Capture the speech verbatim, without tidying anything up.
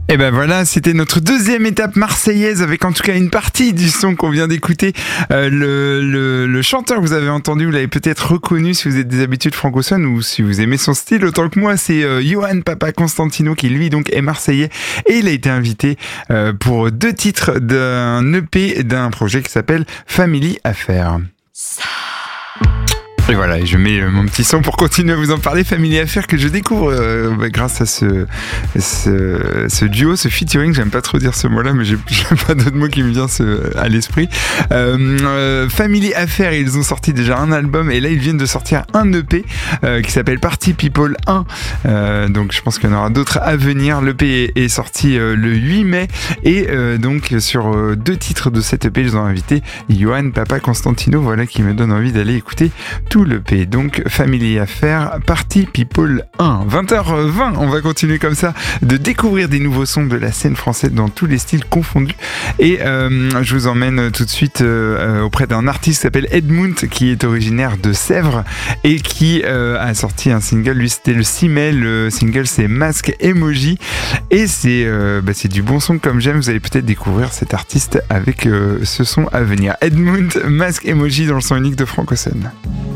Et ben voilà, c'était notre deuxième étape marseillaise avec en tout cas une partie du son qu'on vient d'écouter. Euh, le, le, le chanteur que vous avez entendu, vous l'avez peut-être reconnu si vous êtes des habitudes francophones ou si vous aimez son style autant que moi, c'est euh, Johan Papa Constantino qui lui donc est marseillais et il a été invité euh, pour deux titres d'un E P d'un projet qui s'appelle Family Affair. Ça. Et voilà, je mets mon petit son pour continuer à vous en parler. Family Affair que je découvre euh, bah, grâce à ce, ce, ce duo, ce featuring. J'aime pas trop dire ce mot-là, mais j'ai, j'ai pas d'autre mot qui me vient ce, à l'esprit. Euh, euh, Family Affair, ils ont sorti déjà un album et là ils viennent de sortir un E P euh, qui s'appelle Party People un. Euh, donc je pense qu'il y en aura d'autres à venir. L'E P est, est sorti euh, le huit mai et euh, donc sur euh, deux titres de cet E P, ils ont invité Johan Papa Constantino, voilà qui me donne envie d'aller écouter tout l'E P. Donc Family Affair, Party People un. vingt heures vingt, on va continuer comme ça de découvrir des nouveaux sons de la scène française dans tous les styles confondus. Et euh, je vous emmène tout de suite euh, auprès d'un artiste qui s'appelle Edmund, qui est originaire de Sèvres et qui euh, a sorti un single. Lui, c'était le six mai. Le single, c'est Masque Emoji. Et c'est, euh, bah, c'est du bon son comme j'aime. Vous allez peut-être découvrir cet artiste avec euh, ce son à venir. Edmund, Masque Emoji dans le son unique de Francoson.